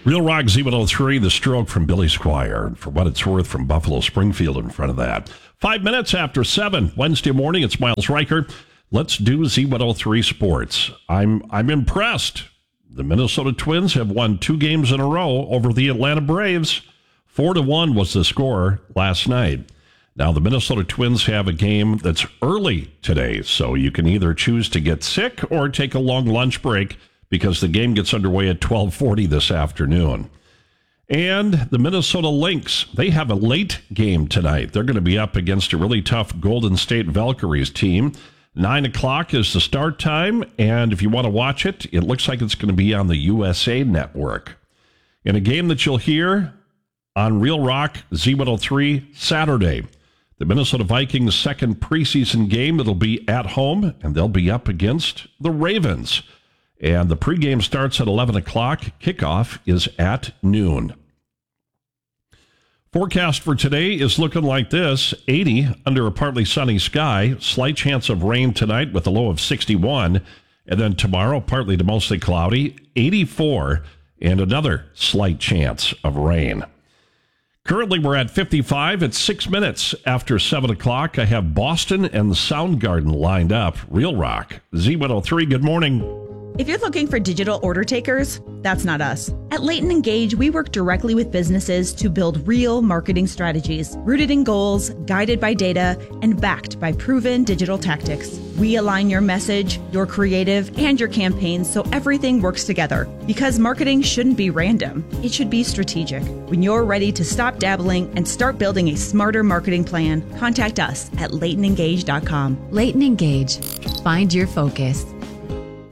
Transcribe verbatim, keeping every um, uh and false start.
Real Rock Z one oh three, The Stroke from Billy Squire. For what it's worth, from Buffalo Springfield in front of that. Five minutes after seven, Wednesday morning, it's Miles Riker. Let's do Z one oh three Sports. I'm I'm impressed. The Minnesota Twins have won two games in a row over the Atlanta Braves. Four to one was the score last night. Now, the Minnesota Twins have a game that's early today, so you can either choose to get sick or take a long lunch break, because the game gets underway at twelve forty this afternoon. And the Minnesota Lynx, they have a late game tonight. They're going to be up against a really tough Golden State Valkyries team. Nine o'clock is the start time, and if you want to watch it, it looks like it's going to be on the U S A Network. In a game that you'll hear on Real Rock Z one oh three Saturday, the Minnesota Vikings' second preseason game, it'll be at home, and they'll be up against the Ravens. And the pregame starts at eleven o'clock. Kickoff is at noon. Forecast for today is looking like this. eighty under a partly sunny sky. Slight chance of rain tonight with a low of sixty-one. And then tomorrow, partly to mostly cloudy. eighty-four and another slight chance of rain. Currently, we're at fifty-five. It's six minutes after seven o'clock. I have Boston and the Soundgarden lined up. Real Rock Z one oh three, good morning. If you're looking for digital order takers, that's not us. At Leighton Engage, we work directly with businesses to build real marketing strategies, rooted in goals, guided by data, and backed by proven digital tactics. We align your message, your creative, and your campaigns so everything works together. Because marketing shouldn't be random, it should be strategic. When you're ready to stop dabbling and start building a smarter marketing plan, contact us at leighton engage dot com. Leighton Engage. Find your focus.